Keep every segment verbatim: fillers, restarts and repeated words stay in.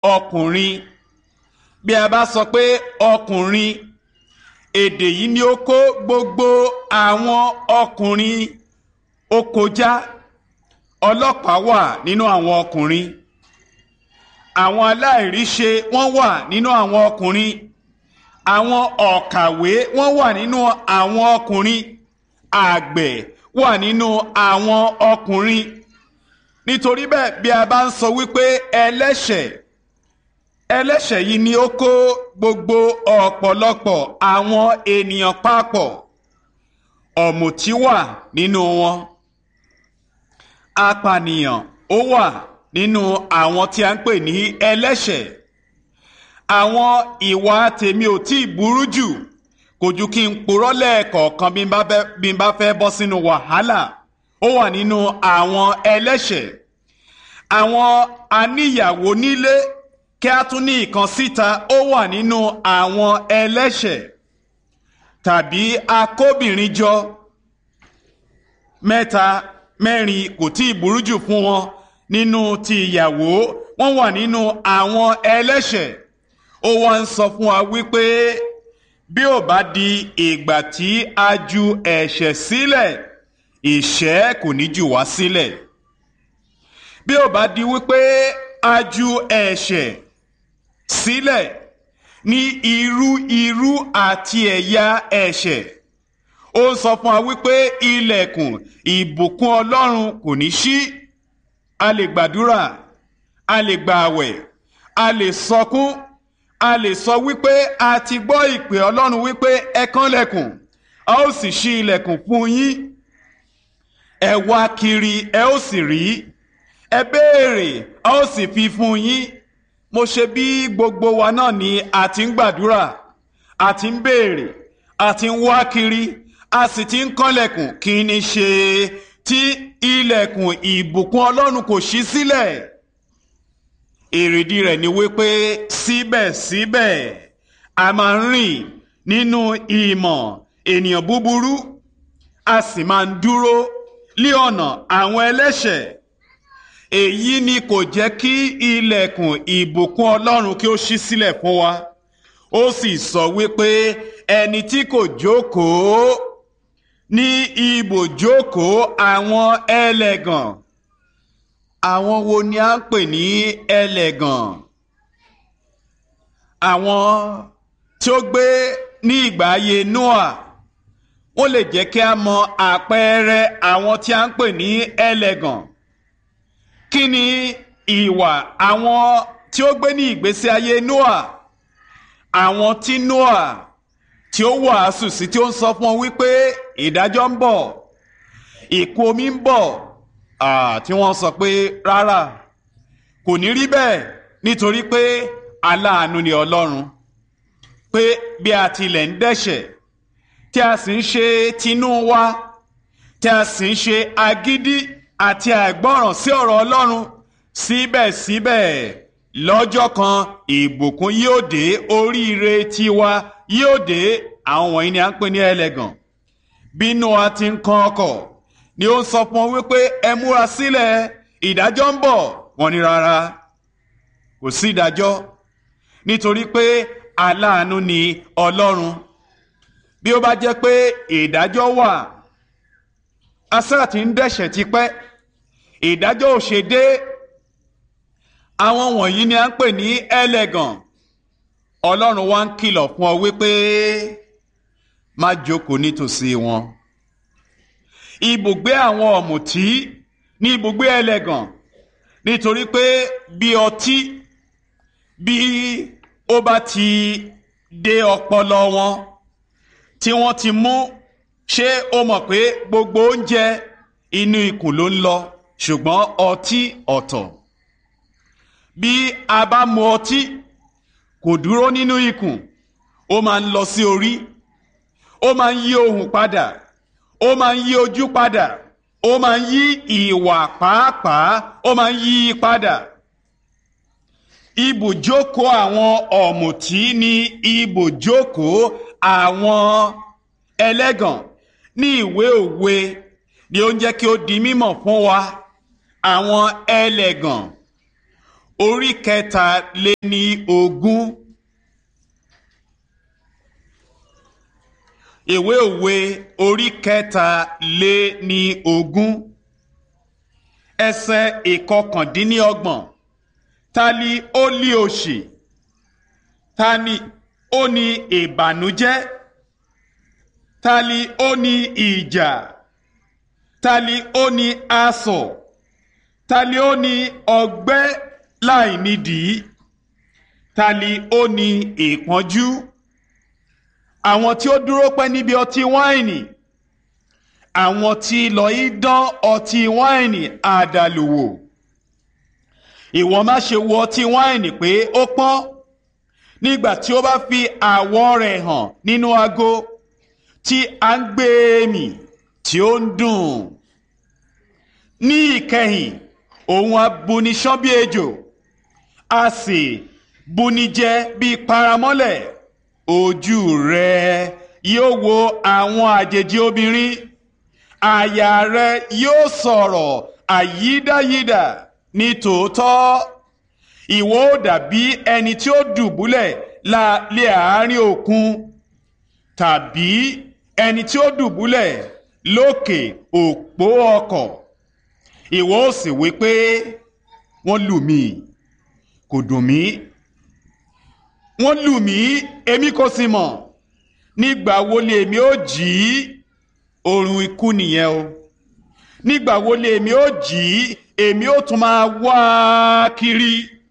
ọkùnrin. Bí a bá sọ pé ọkùnrin, èdè yìí ni ó kó gbogbo àwọn ọkùnrin ó kọjá. Ọlọ́pàá wà nínú àwọn ọkùnrin, àwọn aláìríṣe wọ́n wà nínú àwọn ọkùnrin, àwọn ọ̀kàwé wọ́n wà nínú àwọn ọkùnrin, àgbẹ̀ wà nínú àwọn ọkùnrin. Nítorí bẹ́ẹ̀, bí a bá ń sọ wípé ẹlẹ́ṣẹ̀ ẹlẹ́ṣẹ̀ yìí ni ó kó gbogbo ọ̀pọ̀lọpọ̀ àwọn ènìyàn papọ̀. Ọ̀mùtí wà nínú wọn, apànìyàn ó wà nínú àwọn tí a ń pè ní ẹlẹ́ṣẹ̀. Àwọn ìwà tèmi ò tí ì burú jù, kò ju kí n purọ́ lẹ́ẹ̀kọ̀ọ̀kan bí n bá fẹ́ bọ́ sínú wàhálà, ó wà nínú àwọn ẹlẹ́ṣẹ̀. Àwọn aníyàwó nílé kí a tún ní ìkan síta, ó wà nínú àwọn ẹlẹ́ṣẹ̀. Tàbí akóbìnrin jọ mẹ́ta mẹ́rin, kò tí ì burú jù fún wọn nínú ti ìyàwó, wọ́n wà nínú àwọn ẹlẹ́ṣẹ̀. Ó wá ń sọ fún wa wípé bí ó bá di ìgbà tí a ju ẹ̀ṣẹ̀ sílẹ̀, ìṣẹ́ kò ní jù wá sílẹ̀. Bí ó bá di wípé a ju ẹ̀ṣẹ̀ sílẹ̀ ní irú irú àti ẹ̀yà ẹ̀ṣẹ̀, ó ń sọ fún wa wípé ilẹ̀kùn ìbùkún Ọlọ́run kò ní ṣí. A lè gbàdúrà, a lè gbààwẹ̀, a lè sọkún, a lè sọ wípé a ti gbọ́ ìpè Ọlọ́run wípé ẹ kánlẹ̀kùn, a ó sì ṣí ilẹ̀kùn fún yín. Ẹ wá kiri, ẹ ó sì rí. Ẹ béèrè, a ó sì fi fún yín. Mo ṣe bí gbogbo wa náà ni a ti ń gbàdúrà, a ti ń béèrè, a ti ń wá kiri, a sì ti ń kánlẹ̀kùn. Kí ni ṣe tí ilẹ̀kùn ìbùkún Ọlọ́run kò ṣí sílẹ̀? Èrèdí rẹ̀ ni wípé síbẹ̀síbẹ̀ a máa ń rìn nínú ìmọ̀ ènìyàn búburú, a sì máa ń dúró lí ọ̀nà àwọn ẹlẹ́ṣẹ̀. Èyí ni kò jẹ́ kí ilẹ̀kùn ìbùkún Ọlọ́run kí ó ṣí sílẹ̀ fún wa. Ó sì sọ wípé ẹni tí kò jókòó ní ibùjókòó àwọn ẹlẹ́gàn. Àwọn wo ni a ń pè ní ẹlẹ́gàn? Àwọn tí ó gbé ní ìgbà ayé Nóà. Ó lè jẹ́ kí a mọ àpẹẹrẹ àwọn tí a ń pè ní ẹlẹ́gàn. Kí ni ìwà àwọn tí ó gbé ní ìgbésí ayé Nóà? Àwọn tí Nóà tí ó wàásù sí, tí ó ń sọ fún wọn wípé ìdájọ́ ń bọ̀, ìkún omi ń bọ̀, tí wọ́n sọ pé rárá, kò ní rí bẹ́ẹ̀, nítorí pé aláàánú ni Ọlọ́run, pé bí a tilẹ̀ ń dẹ́ṣẹ̀, tí a sì ń ṣe tinú wa, tí a sì ń ṣe agídí àti àìgbọ́ràn sí ọ̀rọ̀ Ọlọ́run, síbẹ̀síbẹ̀ lọ́jọ́ kan ìbùkún yóò dé, oríire tiwa yóò dé. Àwọn wọ̀nyí ni a ń pè ní ẹlẹ́gàn. Bí Nóà ti ń kan ọkọ̀ ni ó ń sọ fún wọn wípé ẹ múra sílẹ̀, ìdájọ́ ń bọ̀. Wọ́n ní rárá, kò sí ìdájọ́, nítorí pé aláàánú ni Ọlọ́run. Bí ó bá jẹ́ pé ìdájọ́ wà, asá ti ń dẹ́ṣẹ̀ tipẹ́, ìdájọ́ ò ṣe dé. Àwọn wọ̀nyí ni a ń pè ní ẹlẹ́gàn. Ọlọ́run wá ń kìlọ̀ fún ọ wípé má jókòó nítòsí wọn. Ibùgbé àwọn ọ̀mùtí ní ibùgbé ẹlẹ́gàn, nítorí pé bí ọtí bí ó bá ti dé ọpọlọ wọn tí wọ́n ti mú, ṣé o mọ̀ pé gbogbo oúnjẹ inú ikùn ló ń lọ, ṣùgbọ́n ọtí ọ̀tọ̀. Bí a bá mu ọtí, kò dúró nínú ikùn, ó máa ń lọ sí orí, ó máa ń yí ohùn padà, ó máa ń yí ojú padà, ó máa ń yí ìwà pàápàá, ó máa ń yí padà. Ibùjókòó àwọn ọ̀mùtí ni ibùjókòó àwọn ẹlẹ́gàn. Ní ìwé Òwe ni ó ń jẹ́ kí ó di mímọ̀ fún wa, àwọn ẹlẹ́gàn orí kẹta lé ní ogún. Ìwé òwe orí kẹta lé ní ogún ẹsẹ̀ ìkọkàndínlọ́gbọ̀n. Ta ni ó lé òṣì? Ta ni ó ní ìbànújẹ́? Ta ni ó ní ìjà? Ta ni ó ní asọ̀? Ta ni ó ní ọgbẹ́ láìnídìí? Ta ni ó ní ìpọ́njú? Àwọn tí ó dúró pẹ́ níbi ọtí wáìnì, àwọn tí lọ í dán ọtí wáìnì àdàlù wò. Ìwọ má ṣe wo ọtí wáìnì pé ó pọ́n nígbà tí ó bá fi àwọ̀ rẹ̀ hàn nínú ago tí a ń gbé mì tí ó ń dùn. Ní ìkẹyìn òun á buni ṣán bí ejò, a sì buni jẹ bí paramọ́lẹ̀. Ojú rẹ yóò wo àwọn àjèjì obìnrin, àyà rẹ yóò sọ̀rọ̀ àyídáyídà. Ní tòótọ́ ìwọ ó dàbí ẹni tí ó dùbúlẹ̀ lé àárín òkun, tàbí ẹni tí ó dùbúlẹ̀ lókè òpó ọkọ̀. Ìwọ ó sì wí pé wọ́n lù mí, kò dùn mí. Wọ́n lù mí, èmi kò sì mọ̀. Nígbà wo lè èmi ó jí? Oorun ikú nìyẹn o. Nígbà wo lè èmi ó jí? Èmi ó tún máa wá kiri.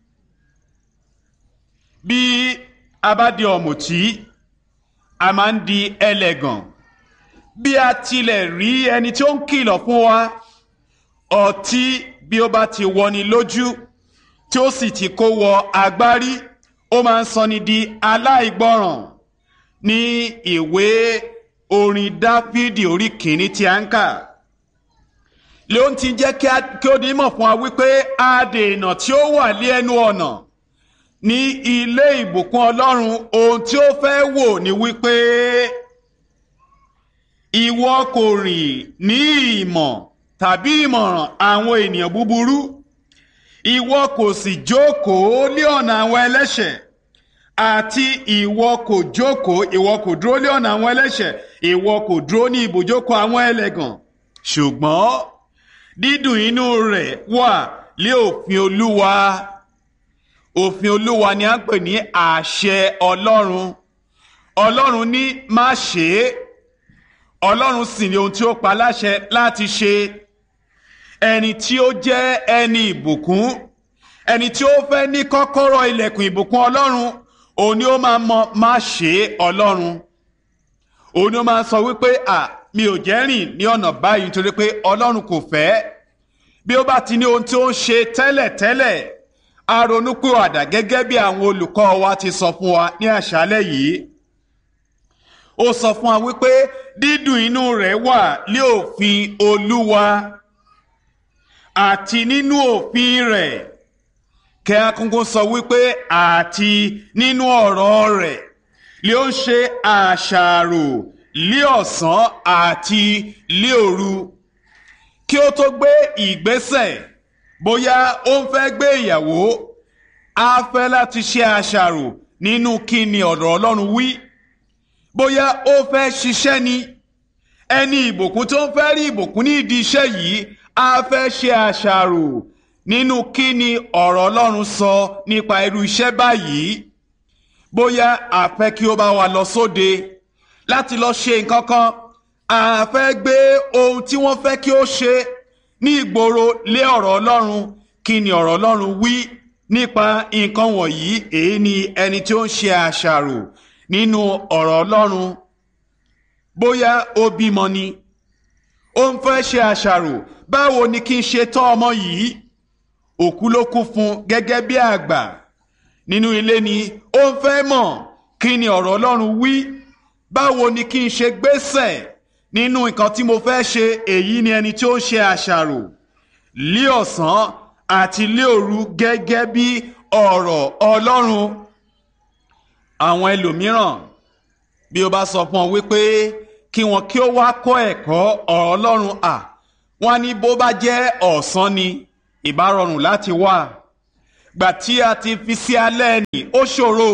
Bí a bá di ọ̀mùtí, a máa ń di ẹlẹ́gàn. Bí a tilẹ̀ rí ẹni tí ó ń kìlọ̀ fún wa, ọtí bí ó bá ti wọni lójú tí ó sì ti kó wọ agbárí, ó máa ń sọni di aláìgbọràn. Ní ìwé orin Dáfídì orí kìíní tí a ń kà, ló ń ti jẹ́ kí ó di mọ̀ fún wa wípé adènà tí ó wà lé ẹnu ọ̀nà ní ilé ìbùkún Ọlọ́run, ohun tí ó fẹ́ wò ni wípé ìwọ kò rìn ní ìmọ̀ tàbí ìmọ̀ràn àwọn ènìyàn búburú, ìwọ kò sì jókòó lé ọ̀nà àwọn ẹlẹ́ṣẹ̀, àti ìwọ kò jókòó ìwọ kò dúró lé ọ̀nà àwọn ẹlẹ́ṣẹ̀, ìwọ kò dúró ní ibùjókòó àwọn ẹlẹ́gàn. Ṣùgbọ́n dídùn inú rẹ̀ wà lé òfin Olúwa. Òfin Olúwa ni a ń pè ní àṣẹ Ọlọ́run. Ọlọ́run ní má ṣe é. Ọlọ́run sì ni ohun tí ó pa láṣẹ láti ṣe. Ẹni tí ó jẹ́ ẹni ìbùkún, ẹni tí ó fẹ́ ní kọ́kọ́rọ́ ilẹ̀kùn ìbùkún Ọlọ́run, òun ni ó máa mọ má ṣe Ọlọ́run. Òun ni ó máa sọ wípé à mi ò jẹ́ rìn ní ọ̀nà báyìí nítorí pé Ọlọ́run kò fẹ́. Bí ó bá ti ní ohun tí ó ń ṣe tẹ́lẹ̀tẹ́lẹ̀, a ronúpìwàdà gẹ́gẹ́ bí àwọn olùkọ́ wa ti sọ fún wa ní àṣálẹ́ yìí. Ó sọ fún wa wípé dídùn inú rẹ̀ wà lé òfin Olúwa, àti nínú òfin rẹ̀ kẹ́ akúnkún sọ wípé àti nínú ọ̀rọ̀ rẹ̀ lé ó ń ṣe àṣàrò lé ọ̀sán àti lé òru. Kí ó tó gbé ìgbésẹ̀ bóyá ó ń fẹ́ gbé ìyàwó, á fẹ́ láti ṣe àṣàrò nínú kí ni ọ̀rọ̀ Ọlọ́run wí. Bóyá ó fẹ́ ṣiṣẹ́ ni, ẹni ìbùkún tó ń fẹ́ rí ìbùkún ní ìdí iṣẹ́ yìí á fẹ́ ṣe àṣàrò nínú kí ni ọ̀rọ̀ Ọlọ́run sọ nípa irú iṣẹ́ báyìí. Bóyá a fẹ́ kí ó bá wa lọ sóde láti lọ ṣe nǹkan kan, a fẹ́ gbé ohun tí wọ́n fẹ́ kí ó ṣe ní ìgboro lé ọ̀rọ̀ Ọlọ́run. Kí ni ọ̀rọ̀ Ọlọ́run wí nípa nǹkan wọ̀nyí? Èyí ni ẹni tí ó ń ṣe àṣàrò nínú ọ̀rọ̀ Ọlọ́run. Bóyá ó bímọ ni, ó ń fẹ́ ṣe àṣàrò, báwo ni kí n ṣe tọ́ ọmọ yìí? Òkú ló kú fún gẹ́gẹ́ bí àgbà nínú ilé ni, ó ń fẹ́ mọ̀ kí ni ọ̀rọ̀ Ọlọ́run wí. Báwo ni kí n ṣe gbésẹ̀ nínú nǹkan tí mo fẹ́ ṣe? Èyí ni ẹni tí ó ń ṣe àṣàrò lé ọ̀sán àti lé òru gẹ́gẹ́ bí ọ̀rọ̀ Ọlọ́run. Àwọn ẹlòmíràn, bí o bá sọ fún ọ wípé kí wọn kí ó wá kọ́ ẹ̀kọ́ ọ̀rọ̀ Ọlọ́run, à wọ́n ní bó bá jẹ́ ọ̀sán ni ìbá rọrùn láti wá. gbà tí a ti fi sí alẹ́ ni ó ṣòro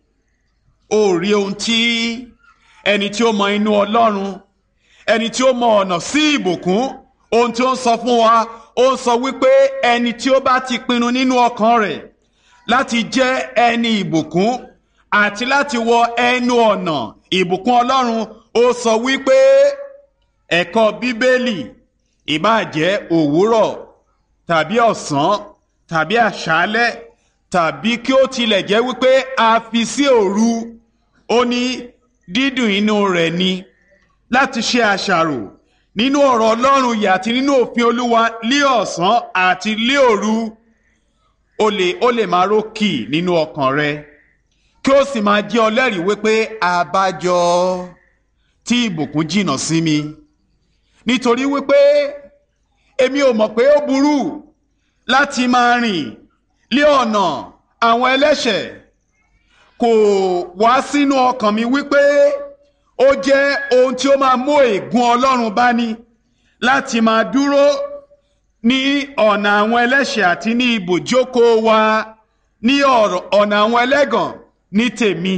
ó rí ohun tí ẹni tí ó mọ inú Ọlọ́run ẹni tí ó mọ ọ̀nà sí ìbùkún ohun tí ó ń sọ fún wa ó ń sọ wípé ẹni tí ó bá ti pinnu nínú ọkàn rẹ̀ láti jẹ́ ẹni ìbùkún àti láti wọ ẹnu ọ̀nà ìbùkún Ọlọ́run ó sọ wípé ẹ̀kọ́ Bíbélì ìbáà jẹ́ òwúrọ̀ tàbí ọ̀sán tàbí àṣálẹ́ tàbí kí ó tilẹ̀ jẹ́ wípé a fi sí òru ó ní dídùn inú rẹ̀ ni láti ṣe àṣàrò nínú ọ̀rọ̀ Ọlọ́run yìí àti nínú òfin Olúwa lí ọ̀sán àti lí òru ó lè ó lè máa rókì nínú ọkàn rẹ kí ó sì máa jẹ́ ọlẹ́rìí wípé àbájọ tí ìbùkún jìnnà sí mi nítorí wípé èmi ò mọ̀ pé ó burú láti máa rìn lé ọ̀nà àwọn ẹlẹ́ṣẹ̀ kò wá sínú ọkàn mi wípé ó jẹ́ ohun tí ó máa mú ègún Ọlọ́run bá ní láti máa dúró ní ọ̀nà àwọn ẹlẹ́ṣẹ̀ àti ní ibùjókòó wa ní ọ̀nà àwọn ẹlẹ́gàn ní tèmi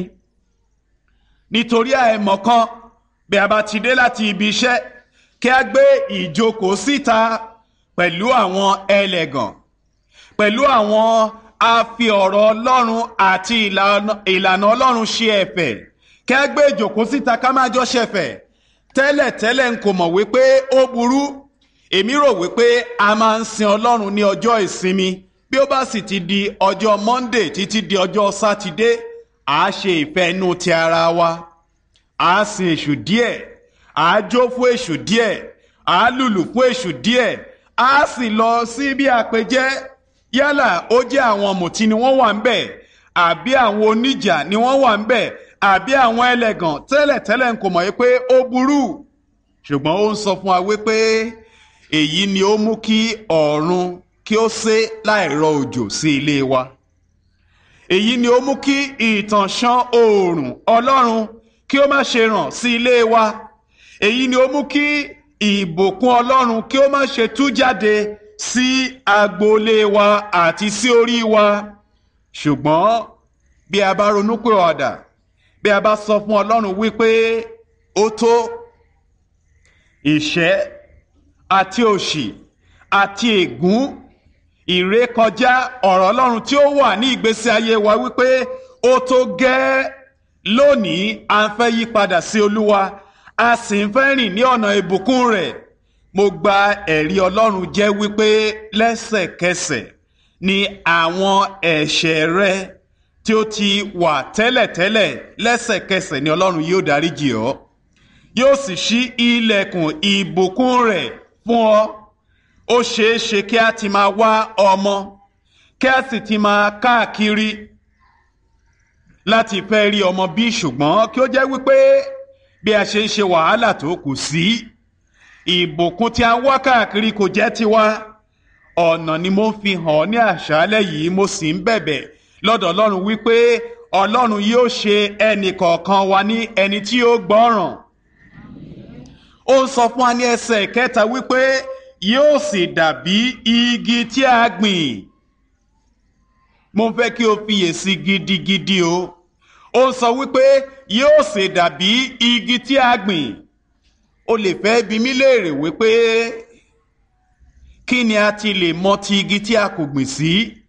nítorí àìmọ̀kan bí a bá ti dé láti ibi iṣẹ́ kí a gbé ìjókòó síta pẹ̀lú àwọn ẹlẹ́gàn pẹ̀lú àwọn afi ọ̀rọ̀ Ọlọ́run àti ìlànà Ọlọ́run ṣe ẹ̀fẹ̀ kí a gbé ìjókòó síta ká má jọ ṣẹ̀fẹ̀ tẹ́lẹ̀tẹ́lẹ̀ n kò mọ̀ wípé ó burú èmi rò wípé a máa ń sin Ọlọ́run ní ọjọ́ ìsinmi bí ó bá sì ti di ọjọ́ Monday títí di ọjọ́ Sátidé à á ṣe ìfẹ́ inú ti ara wa à á sin èṣù díẹ̀ à á jó fún èṣù díẹ̀ à á lùlù fún èṣù díẹ̀ à á sì lọ sí bí àpèjẹ yálà ó jẹ́ àwọn ọ̀mùtí ni wọ́n wà ń bẹ̀ àbí àwọn oníjà ni wọ́n wà ń bẹ̀ àbí àwọn ẹlẹ́gàn tẹ́lẹ̀tẹ́lẹ̀ ń kò mọ̀ pé ó burú ṣùgbọ́n ó ń sọ fún wa wípé èyí ni ó mú kí ọ̀run kí ó sé láìrọ̀ òjò sí ilé wa èyí ni ó mú kí ìtànṣán oòrùn Ọlọ́run kí ó má ṣe ràn sí ilé wa èyí ni ó mú kí ìbùkún Ọlọ́run kí ó má ṣe tú jáde sí agboolé wa àti sí orí wa ṣùgbọ́n bí a bá ronúpìwàdà bí a bá sọ fún Ọlọ́run wípé ó tó ìṣẹ́ àti òṣì àti ègún ìrékọjá ọ̀rọ̀ Ọlọ́run tí ó wà ní ìgbésí ayé wa wípé ó tó gẹ́ lónìí a ń fẹ́ yí padà sí Olúwa a sì ń fẹ́ rìn ní ọ̀nà ìbùkún rẹ̀ mo gba ẹ̀rí Ọlọ́run jẹ́ wípé lẹ́sẹ̀kẹsẹ̀ ni àwọn ẹ̀ṣẹ̀ rẹ tí ó ti wà tẹ́lẹ̀tẹ́lẹ̀ lẹ́sẹ̀kẹsẹ̀ ni Ọlọ́run yóò dáríjì ọ́ yóò sì ṣí ilẹ̀kùn ìbùkún rẹ̀ fún ọ ó ṣeé ṣe kí a ti máa wá ọmọ kí a sì ti máa káàkiri láti fẹ́ rí ọmọ bí ṣùgbọ́n kí ó jẹ́ wípé bí a ṣe ń ṣe wàhálà tó kù sí ìbùkún tí a ń wá káàkiri kò jẹ́ tiwa ọ̀nà ni mo fi hàn ní àṣálẹ́ yìí mo sì ń bẹ̀bẹ̀ lọ́dọ̀ Ọlọ́run wípé Ọlọ́run yóò ṣe ẹnì kọ̀ọ̀kan wa ní ẹni tí ó gbọ́ràn ó ń sọ fún wa ní ẹsẹ̀ kẹta wípé yóò sì dàbí igi tí a gbìn mo fẹ́ kí o fiyèsí gidigidi o ó ń sọ wípé yóò sì dàbí igi tí a gbìn o lè fẹ́ bi mí léèrè wípé kí ni a ti lè mọ̀ ti igi tí a kò gbìn sí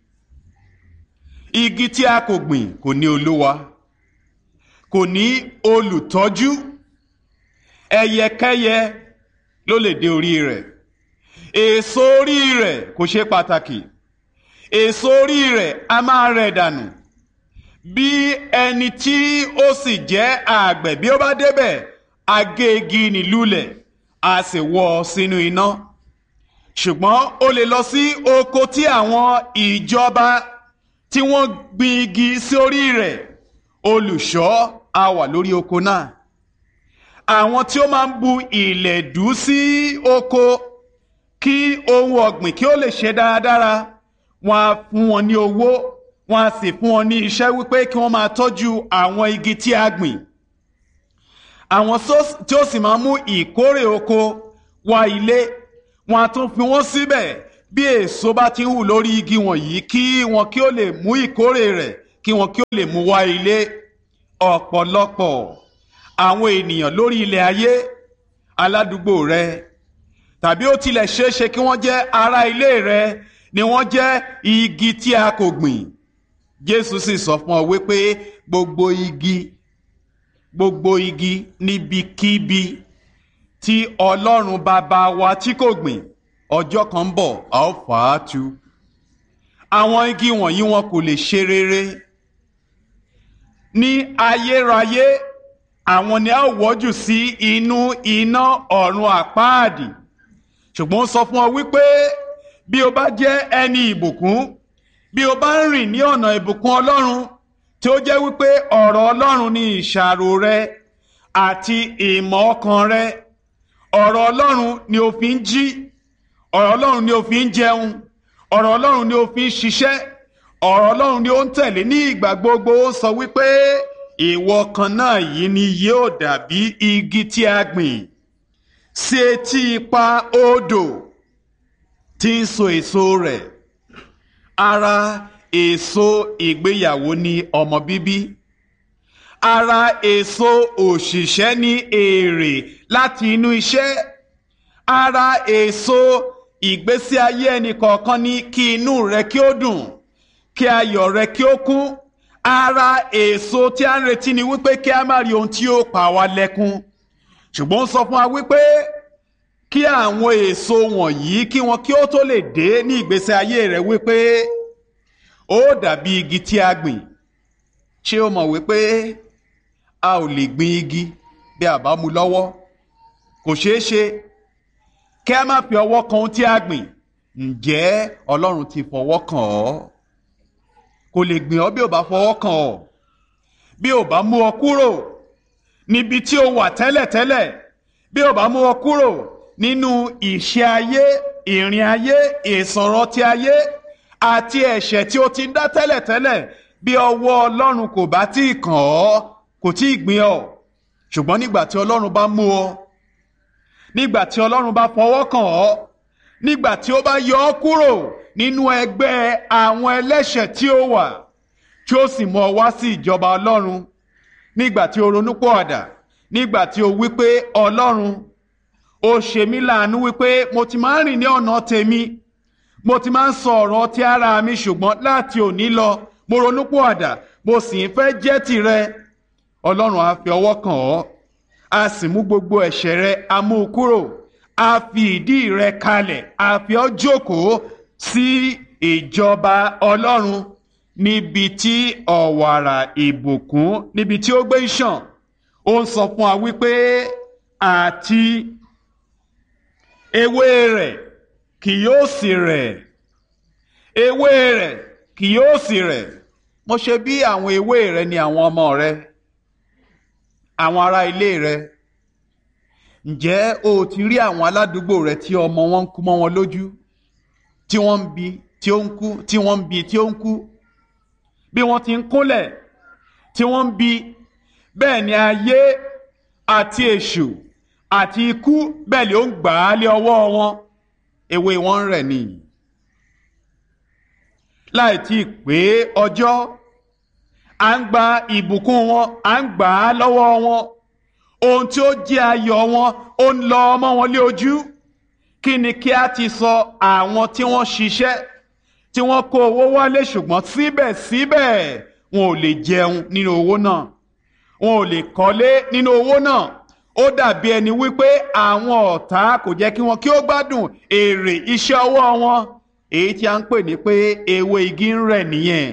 igi tí a kò gbìn kò ní olúwa kò ní olùtọ́jú ẹyẹkẹ́yẹ ló lè dé orí rẹ̀ èso orí rẹ̀ kò ṣe pàtàkì èso orí rẹ̀ a máa rẹ̀ dànù bí ẹni tí ó sì jẹ́ àgbẹ̀ bí ó bá débẹ̀ a gé igi nì lulẹ̀ a sì wọ́ ọ sínú iná ṣùgbọ́n o lè lọ sí oko tí àwọn ìjọba tí wọ́n gbin igi sí orí rẹ̀ olùṣọ́ á wà lórí oko náà àwọn tí ó máa ń bu ìlẹ̀dú sí oko kí ohun ọ̀gbìn kí ó lè ṣe dáradára wọ́n á fún wọn ní owó wọ́n á sì fún wọn ní iṣẹ́ wípé kí wọ́n máa tọ́jú àwọn igi tí a gbìn àwọn tí ó sì máa mú ìkórè oko wá ilé wọ́n á tún fi wọ́n síbẹ̀ bí èso bá ti ń hù lórí igi wọ̀nyí kí wọn kí ó lè mú ìkórè rẹ̀ kí wọn kí ó lè mú wá ilé. Ọ̀pọ̀lọpọ̀ àwọn ènìyàn lórí ilẹ̀ ayé, aládùúgbò rẹ, tàbí ó tilẹ̀ ṣeéṣe kí wọ́n jẹ́ ará ilé rẹ, ni wọ́n jẹ́ igi tí a kò gbìn. Jésù sì sọ fún ọ wípé gbogbo igi gbogbo igi níbikíbi tí Ọlọ́run bàbá wa tí kò gbìn, ọjọ́ kan ń bọ̀ a ó fà á tu. Àwọn igi wọ̀nyí wọn kò lè ṣe rere ní ayérayé. Àwọn ni a ó wọ́jù sí inú iná ọ̀run àpáàdì. Ṣùgbọ́n ó sọ fún ọ wípé bí o bá jẹ́ ẹni ìbùkún, bí o bá ń rìn ní ọ̀nà ìbùkún Ọlọ́run, tí ó jẹ́ wípé ọ̀rọ̀ Ọlọ́run ni ìṣàrò rẹ àti ìmọ̀ ọkàn rẹ, ọ̀rọ̀ Ọlọ́run ni o fi ń jí, ọ̀rọ̀ Ọlọ́run ni o fi ń jẹun, ọ̀rọ̀ Ọlọ́run ni o fi ń ṣiṣẹ́, ọ̀rọ̀ Ọlọ́run ni ó ń tẹ̀lé ní ìgbà gbogbo. Ó sọ wípé ìwọ kan náà yìí ni yóò dàbí igi tí a gbìn sí etí ipa odò tí ń so èso rẹ̀. Ara èso ìgbéyàwó ni ọmọ bíbí. Ara èso òṣìṣẹ́ ní èrè láti inú iṣẹ́. Ara èso ìgbésí ayé ẹnì kọ̀ọ̀kan ní kí inú rẹ kí ó dùn, kí ayọ̀ rẹ kí ó kún. Ara èso tí a ń retí ni wípé kí a má rí ohun tí ó pa wá lẹ́kún. Ṣùgbọ́n ó sọ fún wa wípé kí àwọn èso wọ̀nyí kí wọn kí ó tó lè dé ní ìgbésí ayé rẹ wípé ó dàbí igi tí a gbìn. Ṣé o mọ̀ wípé a ò lè gbin igi bí a bá mú lọ́wọ́? Kò ṣeé ṣe kí a má fi ọwọ́ kan ohun tí a gbìn. Ǹjẹ́ Ọlọ́run ti fọwọ́ kàn ọ́? Kò lè gbìn ọ́ bí ò bá fọwọ́ kàn ọ́. Bí ò bá mú ọ kúrò níbi tí o wà tẹ́lẹ̀tẹ́lẹ̀, bí ò bá mú ọ kúrò nínú ìṣe ayé, ìrìn ayé, ìsọ̀rọ̀ ti ayé àti ẹ̀ṣẹ̀ tí o ti ń dá tẹ́lẹ̀tẹ́lẹ̀, bí ọwọ́ Ọlọ́run kò bá tí ì kàn ọ́, kò tí ì gbìn ọ́. Ṣùgbọ́n nígbà tí Ọlọ́run bá mú ọ, nígbà tí Ọlọ́run bá fọwọ́ kàn ọ́, nígbà tí ó bá yọ ọ́ kúrò nínú ẹgbẹ́ àwọn ẹlẹ́ṣẹ̀ tí ó wà, tí ó sì mú ọ wá sí ìjọba Ọlọ́run, nígbà tí o ronúpìwàdà, nígbà tí o wí pé Ọlọ́run, ó ṣe mí láàánú wípé mo ti máa ń rìn ní ọ̀nà tèmi, mo ti máa ń sọ ọ̀rọ̀ ti ara mi, ṣùgbọ́n láti òní lọ mo ronúpìwàdà, mo sì ń fẹ́ jẹ́ tìrẹ. Ọlọ́run á fi ọwọ́ kàn ọ́, a sì mú gbogbo ẹ̀ṣẹ̀ rẹ, a mú u kúrò, a fi ìdí rẹ kalẹ̀, a fi ọ́ jókòó sí ìjọba Ọlọ́run, níbi tí ọ̀wàrà ìbùkún, níbi tí ó gbé ń ṣàn. Ó ń sọ fún wa wípé àti ewé rẹ̀ kì yóò sì rẹ̀, ewé rẹ̀ kì yóò sì rẹ̀. Mo ṣe bí àwọn ewé rẹ ni àwọn ọmọ rẹ, àwọn ará ilé rẹ. Ǹjẹ́ o ti rí àwọn aládùúgbò rẹ tí ọmọ wọn ń kú mọ́ wọn lójú, tí wọ́n ń bi tí ó ń kú, tí wọ́n ń bi tí ó ń kú? Bí wọ́n ti ń kúnlẹ̀ tí wọ́n ń bi, bẹ́ẹ̀ ni ayé àti èṣù àti ikú bẹ́ẹ̀ ló ń gbà á lé ọwọ́ wọn. Ewé wọn ń rẹ̀ ni. Láì tí ì pé ọjọ́, à ń gba ìbùkún wọn, à ń gbà á lọ́wọ́ wọn. Ohun tí ó jẹ́ ayọ̀ wọn ó ń lọ ọmọ wọn lé ojú. Kí ni kí a ti sọ àwọn tí wọ́n ṣiṣẹ́, tí wọ́n kó owó wálé, ṣùgbọ́n síbẹ̀síbẹ̀ wọn ò lè jẹun nínú owó náà, wọn ò lè kọ́lé nínú owó náà. Ó dàbí ẹni wípé àwọn ọ̀tá kò jẹ́ kí wọn kí ó gbádùn èrè iṣẹ́ ọwọ́ wọn, èyí tí a ń pè ní pé ewé igi ń rẹ̀ nìyẹn.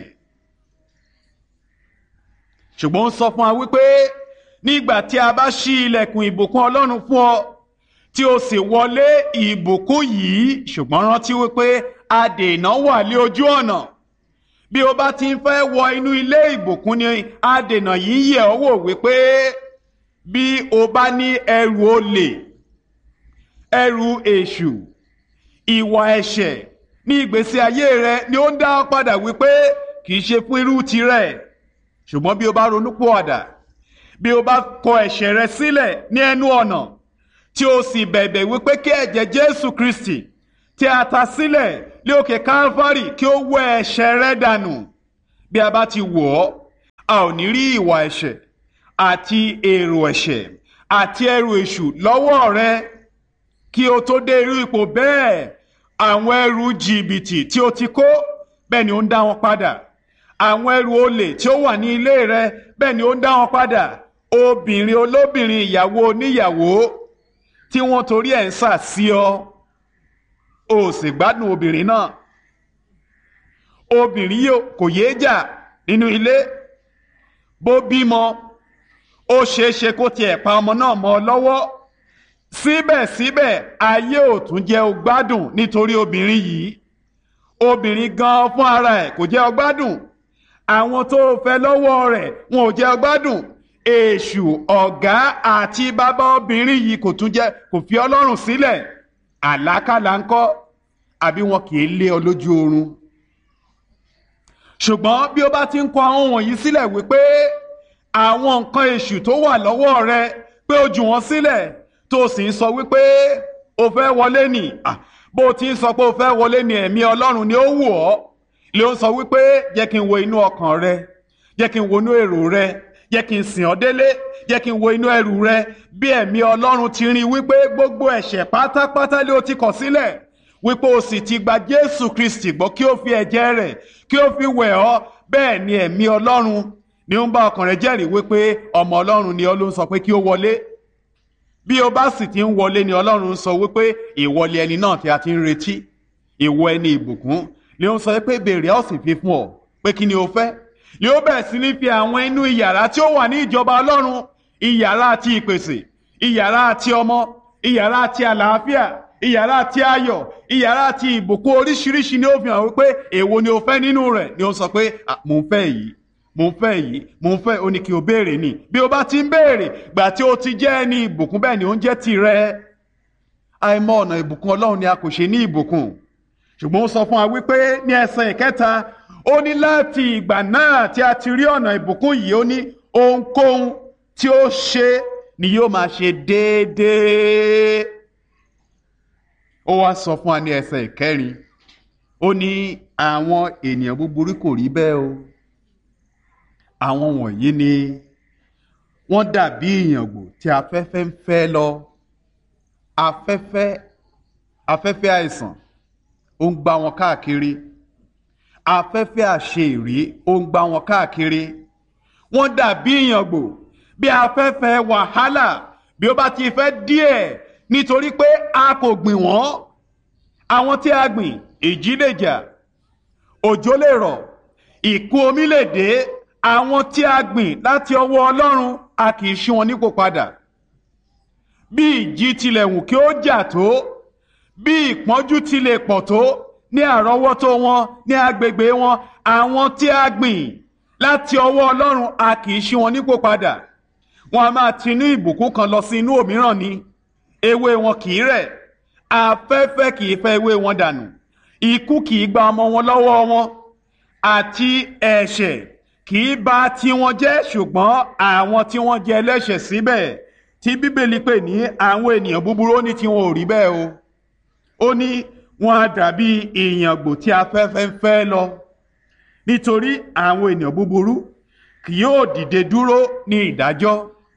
Ṣùgbọ́n ó sọ fún wa wípé nígbà tí a bá ṣí ilẹ̀kùn ìbùkún Ọlọ́run fún ọ, tí o sì wọlé ìbùkún yìí, ṣùgbọ́n rántí wípé adènà wà lé ojú ọ̀nà. Bí o bá ti ń fẹ́ wọ inú ilé ìbùkún ni adènà yìí yẹ̀ ọ́ wò wípé bí o bá ní ẹrù olè, ẹrù èṣù, ìwà ẹ̀ṣẹ̀ ní ìgbésí ayé rẹ, ni ó ń dá ọ padà wípé kì í ṣe fún irú tirẹ̀. Ṣùgbọ́n bí o bá ronúpìwàdà, bí o bá kọ ẹ̀ṣẹ̀ rẹ sílẹ̀ ní ẹnu ọ̀nà, tí o sì bẹ̀bẹ̀ wípé kí ẹ̀jẹ̀ Jésù Kristi tí a ta sílẹ̀ lé òkè Kálífárì kí ó wẹ ẹ̀ṣẹ̀ rẹ dànù. Bí a bá ti wò ọ́, a ò ní rí ìwà ẹ̀ṣẹ̀ àti èrò ẹ̀ṣẹ̀ àti ẹrù èṣù lọ́wọ́ rẹ. Kí o tó dé irú ipò bẹ́ẹ̀, àwọn ẹrù jìbìtì tí o ti kó, bẹ́ẹ̀ ni ó ń dá wọn padà. Àwọn ẹrù olè tí ó wà ní ilé rẹ, bẹ́ẹ̀ ni ó ń dá wọn padà. Obìnrin olóbìnrin, ìyàwó oníyàwó tí wọ́n torí ẹ̀ ń sà sí ọ, o sì gbádùn obìnrin náà. Obìnrin yìí kò yéé jà nínú ilé. Bó bímọ, ó ṣeé ṣe kó tiẹ̀ pa ọmọ náà mọ́ ọ lọ́wọ́. Síbẹ̀síbẹ̀ ayé ò tún jẹ́ o gbádùn nítorí obìnrin yìí. Obìnrin gan fún ara ẹ̀ kò jẹ́ o gbádùn. Àwọn tó fẹ́ lọ́wọ́ rẹ̀ wọn ò jẹ́ o gbádùn. Èṣù ọ̀gá àti bàbá obìnrin yìí kò tún jẹ́ kò fi Ọlọ́run sílẹ̀. Àlákàlà ńkọ́, àbí wọn kì í lé ọ lójú oorun. Ṣùgbọ́n bí ó bá ti ń kọ àwọn wọ̀nyí sílẹ̀ wípé àwọn nǹkan èṣù tó wà lọ́wọ́ rẹ pé o jù wọ́n sílẹ̀, tó sì ń sọ wípé o fẹ́ wọlé nì, bó ti ń sọ pé o fẹ́ wọlé nì, ẹ̀mí Ọlọ́run ni ó wù ọ́ lè ó sọ wípé jẹ́ kí n wo inú ọkàn rẹ, jẹ́ kí n wo inú èrò rẹ, jẹ́ kí n sìn ọ́ délé, jẹ́ kí n wo inú ẹrù rẹ. Bí ẹ̀mí Ọlọ́run ti rí wípé gbogbo ẹ̀ṣẹ̀ pátápátá lé o ti kọ̀ sílẹ̀, wípé o sì ti gba Jésù Kristi gbọ́ kí ó fi ẹ̀jẹ̀ rẹ̀ kí ó fi wẹ̀ ọ́, bẹ́ẹ̀ ni ẹ̀mí Ọlọ́run ni ó ń bá ọkàn rẹ jẹ́rìí wípé ọmọ Ọlọ́run ni ó ló ń sọ pé kí ó wọlé. Bí o bá sì ti ń wọlé ni Ọlọ́run ń sọ wípé ìwọlé ẹni náà tí a ti ń retí, ìwọ ẹni ìbùkún, ni ó ń sọ pé béèrè a ó sì fi fún ọ, pé kí ni o fẹ́. Ni ó bẹ̀rẹ̀ sí ní fi àwọn inú ìyàrá tí ó wà ní ìjọba Ọlọ́run, ìyàrá àti ìpèsè, ìyàrá àti ọmọ, ìyàrá àti àlàáfíà, ìyàrá àti ayọ̀, ìyàrá àti ìbùkún oríṣiríṣi ni ó fi hàn wípé èwo ni o fẹ́ nínú rẹ̀. Ni ó sọ pé mò ń fẹ́ yìí, mò ń fẹ́ yìí, mò ń fẹ́. Ó ní kí o béèrè ni. Bí o bá ti ń béèrè, gbà tí o ti jẹ́ ẹni ìbùkún, bẹ́ẹ̀ ni ó ń jẹ́ tirẹ̀. Àìmọ̀ ọ̀nà ìbùkún Ọlọ́run ni a kò ṣe ní ìbùkún. Ṣùgbọ́n ó sọ fún wa wípé ní ẹsẹ̀ ìkẹta, ó ní láti ìgbà náà tí a ti rí ọ̀nà ìbùkún yìí, ó ní ohunkóhun tí ó ṣe ni yóò máa ṣe déédéé. Ó wá sọ fún wa ní ẹsẹ̀ ìkẹrin, ó ní àwọn ènìyàn búburú kò rí bẹ́ẹ̀ o. Àwọn wọ̀nyí ni wọ́n dàbí ìyàngbò tí afẹ́fẹ́ ń fẹ́ lọ. Afẹ́fẹ́ afẹ́fẹ́ àìsàn ó ń gbá wọn káàkiri. Afẹ́fẹ́ àṣeèrí ó ń gbá wọn káàkiri. Wọ́n dàbí ìyàngbò bí afẹ́fẹ́ wàhálà bí ó bá ti fẹ́ díẹ̀, nítorí pé a kò gbìn wọ́n. Àwọn tí a gbìn, ìjì lè jà, òjò lè rọ̀, ìkún omi lè dé. Àwọn tí a gbìn láti ọwọ́ Ọlọ́run, a kì í ṣí wọn nípò padà. Bí ìjì tilẹ̀ wù kí ó jà tó, bí ìpọ́njú tilẹ̀ pọ̀ tó ní àrọ́wọ́tó wọn, ní agbègbè wọn, àwọn tí a gbìn láti ọwọ́ Ọlọ́run, a kì í ṣí wọn nípò padà. Wọn a máa tinú ìbùkún kan lọ sí inú òmíràn ni. Ewé wọn kì í rẹ̀, afẹ́fẹ́ kì í fẹ́ ewé wọn dànù, ikú kì í gba ọmọ wọn lọ́wọ́ wọn, àti ẹ̀ṣẹ̀ kì í bà tí wọn jẹ́. Ṣùgbọ́n àwọn tí wọ́n jẹ́ ẹlẹ́ṣẹ̀ síbẹ̀, tí Bíbélì pè ní àwọn ènìyàn búburú, ó ní tí wọn ò rí bẹ́ẹ̀ o. Ó ní wọn á dàbí ìyàngbò tí afẹ́fẹ́ ń fẹ́ lọ. Nítorí àwọn ènìyàn búburú kì yóò dìde dúró ní ìdájọ́,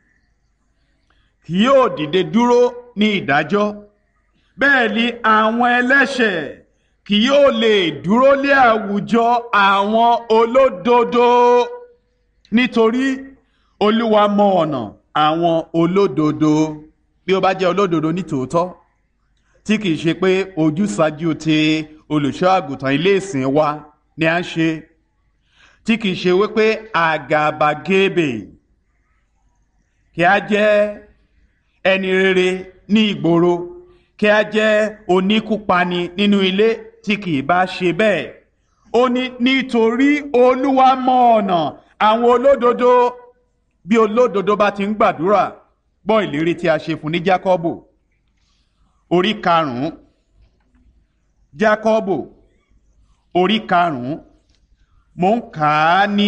kì yóò dìde dúró ní ìdájọ́. Bẹ́ẹ̀ ni àwọn ẹlẹ́ṣẹ̀ kì yóò lè dúró lé àwùjọ àwọn olódodo. Nítorí Olúwa mọ ọ̀nà àwọn olódodo. Bí ó bá jẹ́ olódodo ní tòótọ́, tí kìí ṣe pé ojúsàájú ti olùṣọ́ àgùntàn ilé ìsìn wa ni à ń ṣe, tí kìí ṣe wípé àgàbàgebè, kí a jẹ́ ẹni rere ní ìgboro, kí a jẹ́ oníkúpani nínú ilé, tí kìí bá ṣe bẹ́ẹ̀. Ó ní nítorí Olúwa mọ ọ̀nà àwọn olódodo. Bí olódodo bá ti ń gbàdúrà, gbọ́ ìlérí tí a ṣe fún ní Jákọ́bù orí karùn-ún. Jákọ́bù orí karùn-ún, mo ń kà á ní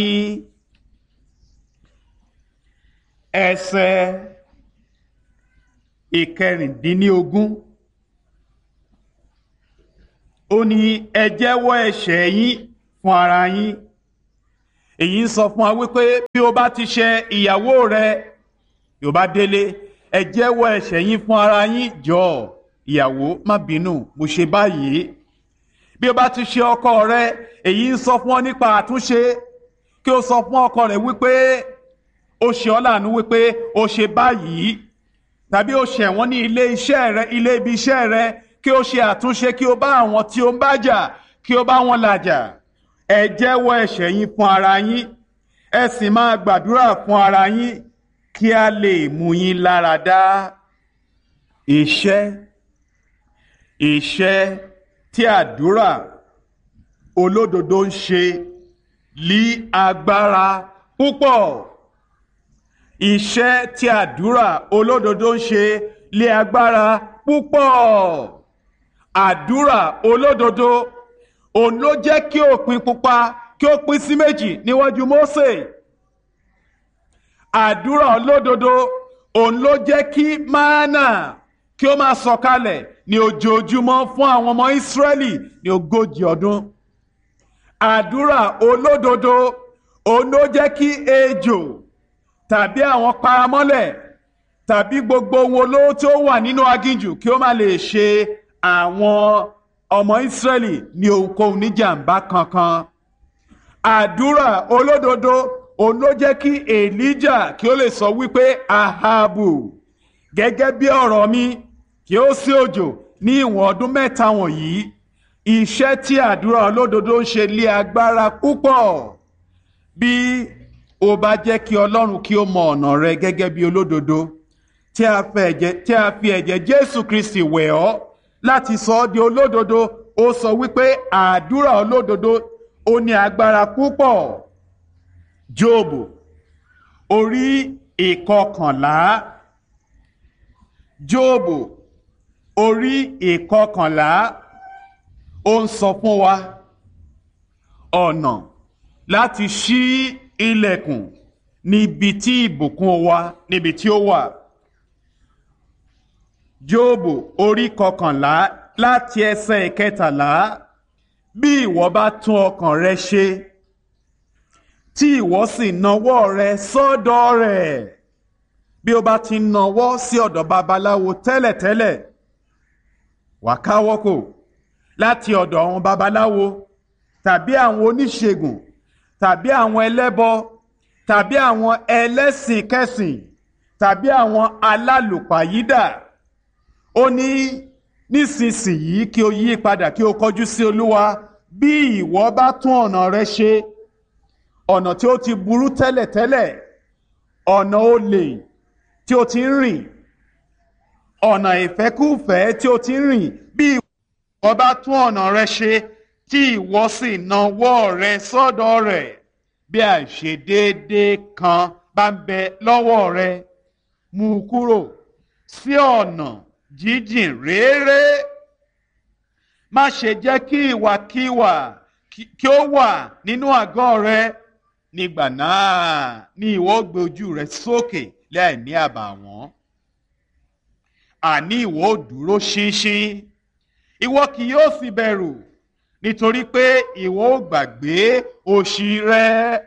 ẹsẹ̀ ìkẹrìndínlógún. ó ní ẹ jẹ́wọ́ ẹ̀ṣẹ̀ yín fún ara yín. èyí ń sọ fún wa wípé bí o bá ti ṣẹ̀ ìyàwó rẹ yóò bá délé, ẹ jẹ́wọ́ ẹ̀ṣẹ̀ yín fún ara yín. jọ̀ọ́ ìyàwó má bínú, mo ṣe báyìí. bí o bá ti ṣẹ̀ ọkọ rẹ, èyí ń sọ fún ọ nípa àtúnṣe, kí o sọ fún ọkọ rẹ wípé ó ṣe ọ́ láàánú wípé ó ṣe báyìí, tàbí ó ṣẹ̀ wọ́n ní ilé iṣẹ́ rẹ, ilé ibi iṣẹ́ rẹ, kí o ṣe àtúnṣe, kí o bá àwọn tí o ń bá jà, kí o bá wọn làjà. ẹ jẹ́wọ́ ẹ̀ṣẹ̀ yín fún ara yín, ẹ sì máa gbàdúrà fún ara yín kí a lè mú yín lára dá. Iṣẹ́ iṣẹ́ tí àdúrà olódodo ń ṣe ní agbára púpọ̀. Iṣẹ́ tí àdúrà olódodo ń ṣe ní agbára púpọ̀. Àdúrà olódodo òun ló jẹ́ kí òpin pupa kí ó pín sí méjì níwájú Mósè. Àdúrà olódodo òun ló jẹ́ kí mánà kí ó máa sọ̀kalẹ̀ ní ojoojúmọ́ fún àwọn ọmọ Ísírẹ́lì ní ogójì ọdún. Àdúrà olódodo òun ló jẹ́ kí ejò tàbí àwọn paramọ́lẹ̀ tàbí gbogbo ohun olóró tí ó wà nínú aginjù kí ó má lè ṣe àwọn ọmọ Ísírẹ́lì ní ohunkóhun níjàmbá kankan. Àdúrà olódodo òun ló jẹ́ kí Èlíjà kí ó lè sọ wípé Ahabu, gẹ́gẹ́ bí ọ̀rọ̀ mi, kí ó sí òjò ní ìwọ̀n ọdún mẹ́ta wọ̀nyí. Iṣẹ́ tí àdúrà olódodo ń ṣe lé agbára púpọ̀. Bí o bá jẹ́ kí Ọlọ́run kí ó mọ ọ̀nà rẹ gẹ́gẹ́ bí olódodo, tí a fi ẹ̀jẹ̀ Jésù Kristi wẹ̀ ọ́ láti sọ ọ́ di olódodo, ó sọ wípé àdúrà olódodo ó ní agbára púpọ̀. Jóòbù orí ìkọkànlá Jóòbù orí ìkọkànlá ó ń sọ fún wa ọ̀nà láti ṣí ilẹ̀kùn níbi tí ìbùkún wa níbi tí ó wà. Jóòbù orí kọkànlá láti ẹsẹ̀ ìkẹtàlá. Bí ìwọ bá tún ọkàn rẹ ṣe, tí ìwọ sì nawọ́ rẹ sọ́dọ̀ rẹ̀. Bí o bá ti nawọ́ sí ọ̀dọ̀ babaláwo tẹ́lẹ̀tẹ́lẹ̀, wà káwọ́ kò láti ọ̀dọ̀ àwọn babaláwo tàbí àwọn oníṣègùn tàbí àwọn ẹlẹ́bọ tàbí àwọn ẹlẹ́sìn kẹsìn tàbí àwọn alálùpàyídà. Ó ní nísinsìnyí kí o yí padà kí o kọjú sí Olúwa. Bí ìwọ bá tún ọ̀nà rẹ ṣe, ọ̀nà tí ó ti burú tẹ́lẹ̀tẹ́lẹ̀, ọ̀nà olè tí o ti ń rìn, ọ̀nà ìfẹ́kúfẹ̀ẹ́ tí o ti ń rìn, bí ìwọ bá tún ọ̀nà rẹ ṣe, tí ìwọ sì nawọ́ rẹ sọ́dọ̀ rẹ̀, bí àìṣedéédéé kan bá ń bẹ lọ́wọ́ rẹ, mú u kúrò sí ọ̀nà jíjìn réré. Má ṣe jẹ́ kí ìwàkiwà kí ó wà nínú àgọ́ rẹ. Nígbà náà ni ìwọ gbé ojú rẹ sókè láì ní àbàwọ́n. Àní ìwọ ó dúró ṣinṣin, ìwọ kì yóò sì bẹ̀rù, nítorí pé ìwọ ó gbàgbé òṣì rẹ.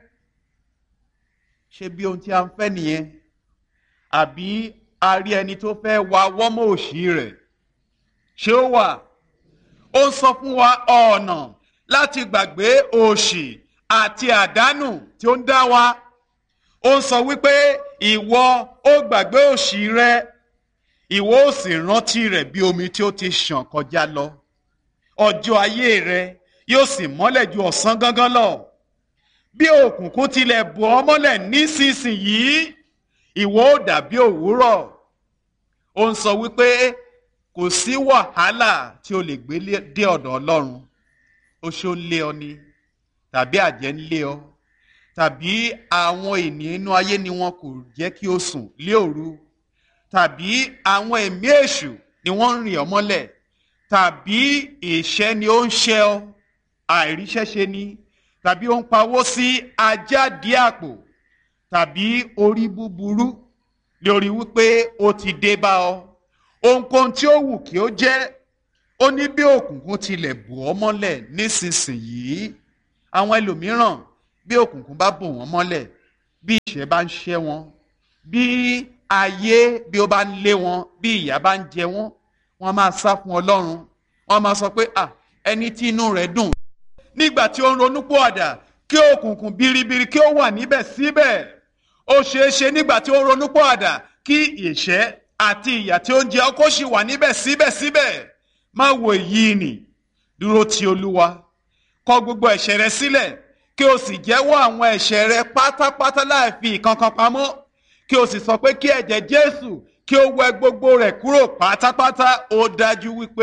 Ṣé bí ohun tí a ń fẹ́ nìyẹn? Àbí a rí ẹni tó fẹ́ wa wọ́mọ̀ òṣì rẹ̀? Ṣé ó wà? Ó ń sọ fún wa ọ̀nà láti gbàgbé òṣì àti àdánù tí ó ń dá wa. Ó ń sọ wípé ìwọ ó gbàgbé òṣì rẹ, ìwọ ó sì rántí rẹ̀ bí omi tí ó ti ṣàn kọjá lọ. Ọjọ́ ayé rẹ yóò sì mọ́lẹ̀ ju ọ̀sán gangan lọ. Bí òkùnkùn tilẹ̀ bò ọ́ mọ́lẹ̀ nísinsìnyí, ìwọ ó dàbí òwúrọ̀. Ó ń sọ wípé kò sí wàhálà tí o lè gbé dé ọ̀dọ̀ Ọlọ́run. Oṣó ń lé ọ ni, tàbí àjẹ́ ń lé ọ, tàbí àwọn ènìyàn inú ayé ni wọn kò jẹ́ kí o sùn lé òru, tàbí àwọn ẹ̀mí èṣù ni wọ́n ń rìn ọ́ mọ́lẹ̀, tàbí ìṣẹ́ ni ó ń ṣẹ́ ọ, àìríṣẹ́ṣe ni, tàbí ó ń pawó sí ajáde àpò, tàbí orí búburú lórí wípé ó ti dé bá ọ. Ohunkóhun tí ó wù kí ó jẹ́, ó ní bí òkùnkùn tilẹ̀ bò ọ́ mọ́lẹ̀ nísinsìnyí. Àwọn ẹlòmíràn bí òkùnkùn bá bò wọ́n mọ́lẹ̀, bí ìṣẹ́ bá ń ṣẹ́ wọn, bí ayé bí ó bá ń lé wọn, bí ìyà bá ń jẹ wọ́n, wọ́n máa sá fún Ọlọ́run. Wọ́n máa sọ pé à ẹni tí inú rẹ̀ dùn nígbà tí ó ń ronúpìwàdà kí òkùnkùn biribiri kí ó wà níbẹ̀ síbẹ̀. Ó ṣeé ṣe nígbà tí ó ń ronúpìwàdà kí ìṣẹ́ àti ìyà tí ó ń jẹ ọ́ kó sì wà níbẹ̀ síbẹ̀síbẹ̀. Má wo èyí nì, dúró ti Olúwa, kọ gbogbo ẹ̀ṣẹ̀ rẹ sílẹ̀, kí o sì jẹ́wọ́ àwọn ẹ̀ṣẹ̀ rẹ pátápátá láì fi ìkankan pamọ́, kí o sì sọ pé kí ẹ̀jẹ̀ Jésù kí ó wẹ gbogbo rẹ̀ kúrò pátápátá. Ó dájú wípé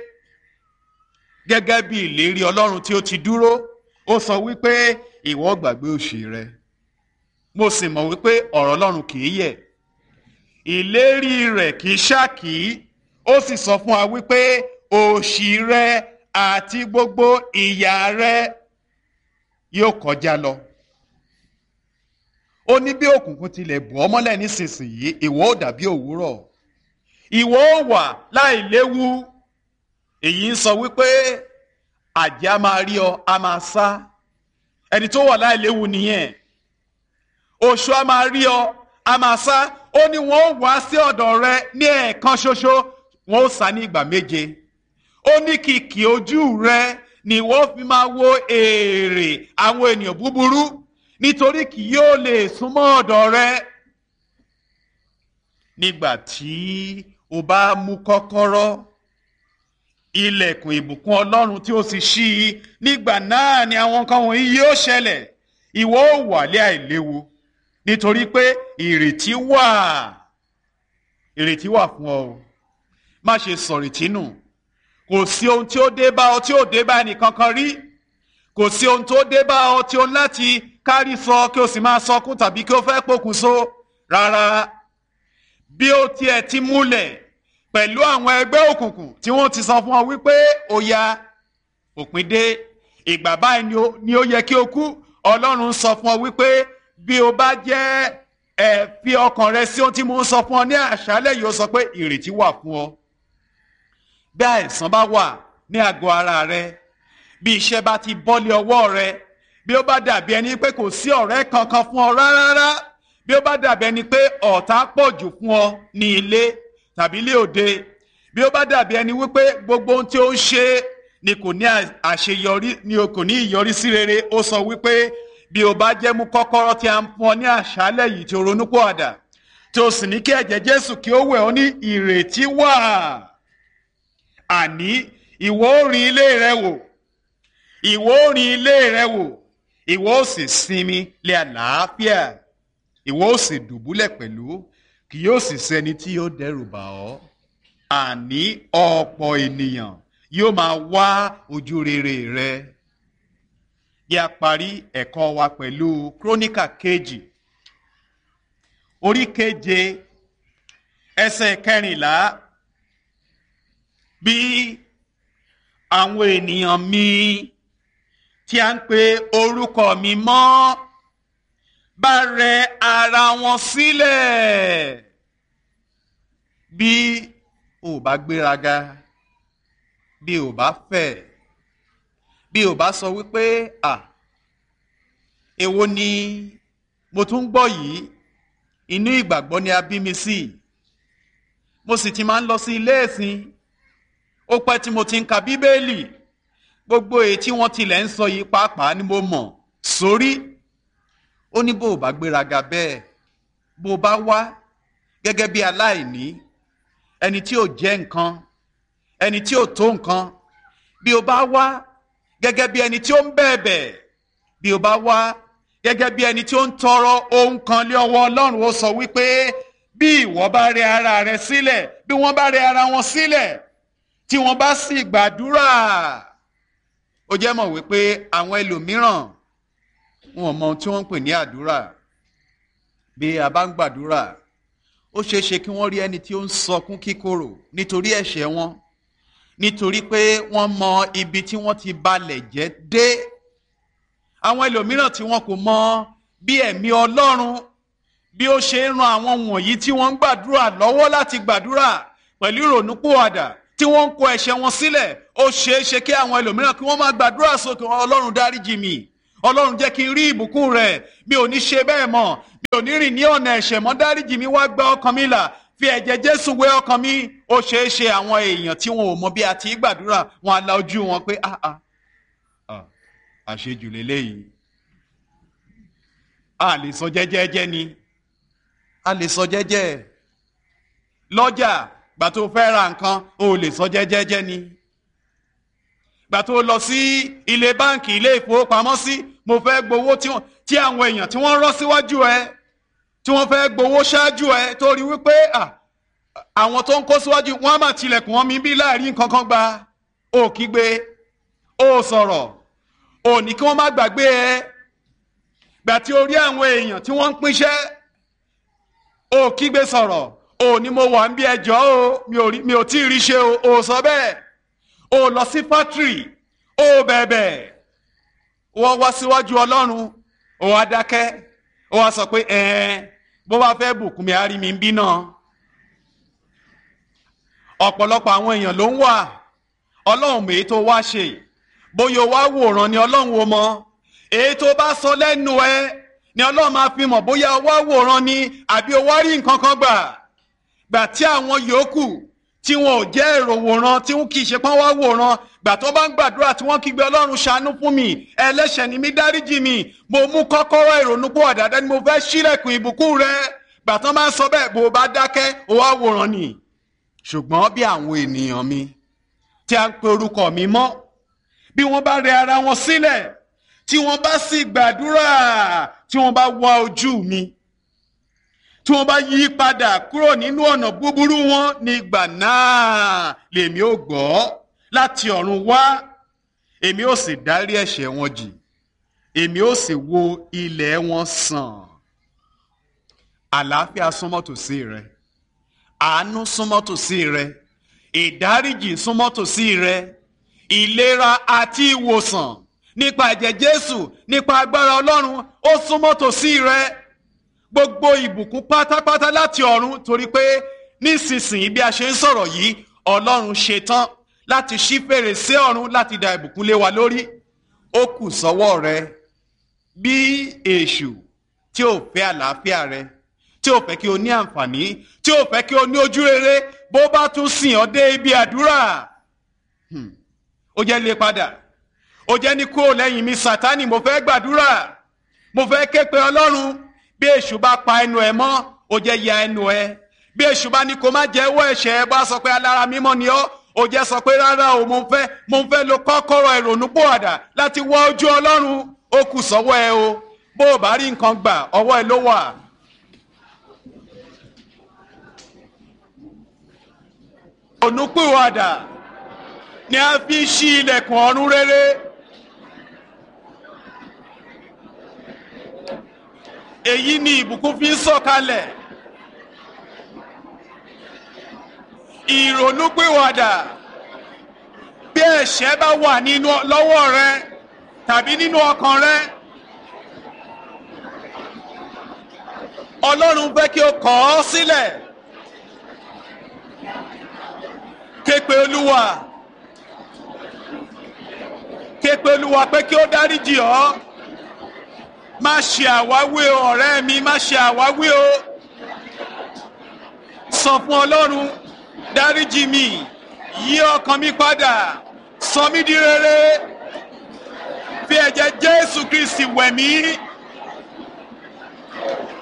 gẹ́gẹ́ bí ìlérí Ọlọ́run tí ó ti dúró, ó sọ wípé ìwọ gbàgbé òṣì rẹ. Mo sì mọ̀ wípé ọ̀rọ̀ Ọlọ́run kì í yẹ̀, ìlérí rẹ̀ kì í ṣákì. Ó sì sọ fún wa wípé òṣì rẹ àti gbogbo ìyà rẹ yóò kọjá lọ. Ó ní bí òkùnkùn tilẹ̀ bò ọ́ mọ́lẹ̀ nísinsìnyí, ìwọ ó dàbí òwúrọ̀, ìwọ ó wà láì léwu. Èyí ń sọ wípé àjẹ́ a máa rí ọ, a máa sá. Ẹni tó wà láì léwu nìyẹn. Oṣó a máa rí ọ, a máa sá. Ó ní wọn ó wá sí ọ̀dọ̀ rẹ ní ẹ̀ẹ̀kan ṣoṣo, wọn ó sá ní ìgbà méje. Ó ní kìkì ojú rẹ ni wọ́n fi máa wo èrè àwọn ènìyàn búburú, nítorí kì yóò lè súnmọ́ ọ̀dọ̀ rẹ. Nígbà tí o bá mú kọ́kọ́rọ́ ilẹ̀kùn ìbùkún Ọlọ́run tí ó sì ṣí i, nígbà náà ni àwọn nǹkan wọ̀nyí yóò ṣẹlẹ̀. Ìwọ ó wà lé àìléwu, nítorí pé ìrètí wà. Ìrètí wà fún ọ. Má ṣe sọ̀rètí nù. Kò sí ohun tí ó dé bá ọ tí ó dé bá ẹnìkankan rí. Kò sí ohun tó dé bá ọ tí ó ń láti kárí sọ kí o sì máa sọkún tàbí kí o fẹ́ pokùnso. Rárá, bí ó tiẹ̀ ti múlẹ̀ pẹ̀lú àwọn ẹgbẹ́ òkùnkùn tí wọ́n ti sọ fún ọ wípé ó yá òpin dé, ìgbà báyìí ni ó yẹ kí o kú. Ọlọ́run sọ fún ọ wípé bí o bá jẹ́ ẹ fi ọkàn rẹ sí ohun tí mo ń sọ fún ọ ní àṣálẹ́ yìí, ó sọ pé ìrètí wà fún ọ. Bí àìsàn bá wà ní àgọ́ ara rẹ, bí iṣẹ́ bá ti bọ́lé ọwọ́ rẹ, bí ó bá dàbí ẹni pé kò sí ọ̀rẹ́ kankan fún ọ rárá, bí ó bá dàbí ẹni pé ọ̀tá pọ̀ jù fún ọ ní ilé tàbí ilé òde, bí ó bá dàbí ẹni wípé gbogbo ohun tí ó ń ṣe ni kò ní àṣeyọrí, ni kò ní ìyọrísí rere, ó sọ wípé bí o bá jẹ́ mú kọ́kọ́rọ́ tí a ń fún ọ ní àṣálẹ́ yìí tí o ronúpìwàdà, tí o sì ní kí ẹ̀jẹ̀ Jésù kí ó wẹ̀ ọ́, ní ìrètí wà. Àní ìwọ ó rin ilé rẹ wò, ìwọ ó rin ilé rẹ wò, ìwọ ó sì sinmi lé àlàáfíà, ìwọ ó sì dùbúlẹ̀ pẹ̀lú, kì yóò sì sẹ́ni tí yóò dẹ́rù bà ọ́. Àní ọ̀pọ̀ ènìyàn yóò máa wá ojú rere rẹ. Yà parí ẹ̀kọ́ wa pẹ̀lú Kíróníkà kejì, orí keje, ẹsẹ̀ kẹrìnlá. Bí àwọn ènìyàn mi tí a ń pe orúkọ mi mọ́ bá rẹ ara wọn sílẹ̀. Bí o bá gbéraga, bí o bá fẹ̀, bí o bá sọ wípé à èwo ni mo tún gbọ́ yìí, inú ìgbàgbọ́ ni a bí mi sí, mo sì ti máa ń lọ sí ilé ẹ̀sìn, ó pẹ́ tí mo ti ń ka Bíbélì, gbogbo èyí tí wọ́n tilẹ̀ ń sọ yìí pàápàá ni mo mọ̀ sórí. Ó ní bó o bá gbéraga bẹ́ẹ̀, bó o bá wá gẹ́gẹ́ bí aláìní, ẹni tí ò jẹ́ nǹkan, ẹni tí ò tó nǹkan, bí o bá wá gẹ́gẹ́ bí ẹni tí ó ń bẹ̀bẹ̀, bí o bá wá gẹ́gẹ́ bí ẹni tí ó ń tọrọ ohun kan lé ọwọ́ Ọlọ́run, ó sọ wípé bí ìwọ bá rẹ ara rẹ sílẹ̀, bí wọ́n bá rẹ ara wọn sílẹ̀, tí wọ́n bá sì gbàdúrà. Ó jẹ́ mọ̀ wípé àwọn ẹlòmíràn wọn ò mọ ohun tí wọ́n ń pè ní àdúrà. Bí a bá ń gbàdúrà, ó ṣeé ṣe kí wọ́n rí ẹni tí ó ń sọkún kíkorò nítorí ẹ̀ṣẹ̀ wọn, nítorí pé wọ́n mọ ibi tí wọ́n ti balẹ̀ jẹ́ dé. Àwọn ẹlòmíràn tí wọn kò mọ bí ẹ̀mí Ọlọ́run bí ó ṣe ń ran àwọn wọ̀nyí tí wọ́n ń gbàdúrà lọ́wọ́ láti gbàdúrà pẹ̀lú ìrònúpìwàdà, tí wọ́n ń kó ẹ̀ṣẹ̀ wọn sílẹ̀ ó ṣeé ṣe kí àwọn ẹlòmíràn kí wọ́n máa gbàdúrà sókè ọlọ́run dáríjì mi ọlọ́run jẹ́ kí n rí ìbùkún rẹ̀ mi ò ní ṣe bẹ́ẹ̀ mọ́ mi ò ní rìn ní ọ̀nà ẹ̀ṣẹ̀ mọ́ dáríjì mi wá gba ọkàn mi là fi ẹ̀jẹ̀ Jésù wé ọkàn mi ó ṣeé ṣe àwọn èèyàn tí wọn ò mọ bí a ti gbàdúrà wọn á la ojú wọn pé ah ah ah àṣejù lélẹ́yìí a lè sọ jẹ́jẹ́jẹ́ ni a lè sọ jẹ́jẹ́ lọ́jà gbà tó fẹ́ ra nǹkan o lè sọ jẹ́jẹ́jẹ́ ni gbà tó lọ sí ilé báǹkì ilé ìfowópamọ́sí mo fẹ́ gbowó tí àwọn èèyàn tí wọ́n rọ́ síwájú ẹ tí wọ́n fẹ́ gbowó ṣáájú ẹ tó rí wípé àwọn tó ń kó síwájú wọ́n á máa tilẹ̀kùn wọn mi bí láàrin nǹkan kan gba ó kígbe ó sọ̀rọ̀ ó ní kí wọ́n má gbàgbé ẹ gbà tí o rí àwọn èèyàn tí wọ́n ń pínṣẹ́ ó kígbe sọ̀rọ̀ ó ní mo wà ń bí ẹjọ́ o mi ò tí ì rí ṣe o ó sọ bẹ́ẹ̀ ó lọ sí fátírì ó bẹ̀bẹ̀ wọ́n wá síwájú Ọlọ́run ó wá dákẹ́ ó wá sọ pé ẹ̀ẹ́n bó bá fẹ́ bùkún mi á rí mi ń bí náà ọ̀pọ̀lọpọ̀ àwọn èèyàn ló ń wà Ọlọ́run mèé tó wá ṣe bóyá o wá wòran ni Ọlọ́run o mọ èyí tó bá sọ lẹ́nu ẹ ni Ọlọ́run máa fi mọ̀ bóyá o wá wòran ni àbí o wá rí nǹkan kan gbà gbà tí àwọn yòókù tí wọn ò jẹ́ èrò wòran tí wọn kì í ṣe pọ́n wá wòran gbà tó bá ń gbàdúrà tí wọ́n kígbe Ọlọ́run ṣàánú fún mi ẹlẹ́ṣẹ̀ ni mí dáríjì mi mo mú kọ́kọ́rọ́ ìrònúpìwàdà dáadáa ni mo fẹ́ ṣílẹ̀kùn ìbùkún rẹ gbà tó máa ń sọ bẹ́ẹ̀ bó o bá dákẹ́ o wá wòran ni ṣùgbọ́n bí àwọn ènìyàn mi tí a ń pe orúkọ mi mọ́ bí wọ́n bá rẹ ara wọn sílẹ̀ tí wọ́n bá sì gbàdúrà tí wọ́n bá wá ojú mi tí wọ́n bá yí padà kúrò nínú ọ̀nà búburú wọn nígbà náà lèmi ó gbọ́ láti ọ̀run wá èmi ó sì dárí ẹ̀ṣẹ̀ wọn jì èmi ó sì wo ilẹ̀ wọn sàn. Àlàáfíà súnmọ́ tòsí rẹ àánú súnmọ́ tòsí rẹ ìdáríjì súnmọ́ tòsí rẹ ìlera àti ìwòsàn nípa ẹ̀jẹ̀ Jésù nípa agbára Ọlọ́run ó súnmọ́ tòsí rẹ gbogbo ìbùkún pátápátá láti ọ̀run torí pé nísinsìnyí bí a ṣe ń sọ̀rọ̀ yìí Ọlọ́run ṣetán láti ṣí fèrèsé ọ̀run láti da ìbùkún lé wa lórí ó kù sọ́wọ́ rẹ bí èṣù tí ò fẹ́ àlàáfíà rẹ tí ò fẹ́ kí o ní àǹfààní tí ò fẹ́ kí o ní ojú rere bó bá tún sìn ọ́ dé ibi àdúrà ó jẹ́ lé padà ó jẹ́ ní kúrò lẹ́yìn mi Sátánì mo fẹ́ gbàdúrà mo fẹ́ ké pe Ọlọ́run bí èṣù bá pa ẹnu ẹ mọ́ ó jẹ́ ya ẹnu ẹ bí èṣù bá ní kó má jẹ́wọ́ ẹ̀ṣẹ̀ ẹ bá sọ pé alára mímọ́ ni ọ́ ó jẹ́ sọ pé rárá o mo fẹ́ mo fẹ́ lo kọ́kọ́rọ́ ìrònúpìwàdà láti wọ ojú Ọlọ́run ó kù sọ́wọ́ ẹ o bó o bá rí nǹkan gbà ọwọ́ ẹ ló wà. ìrònúpìwàdà ni a fi ń ṣí ilẹ̀kùn ọ̀run rere. èyí ni ìbùkún fi ń sọ̀kalẹ̀. ìrònúpìwàdà bí ẹ̀ṣẹ̀ bá wà nínú lọ́wọ́ rẹ tàbí nínú ọkàn rẹ Ọlọ́run fẹ́ kí o kọ̀ ọ́ sílẹ̀ ké pe Olúwa ké pe Olúwa pé kí ó dáríjì ọ́ má ṣe àwáwí o ọ̀rẹ́ mi má ṣe àwáwí o sọ fún Ọlọ́run dáríjì mi yí ọkàn mi padà sọ mí di rere fi ẹ̀jẹ̀ Jésù Kristi wẹ̀ mí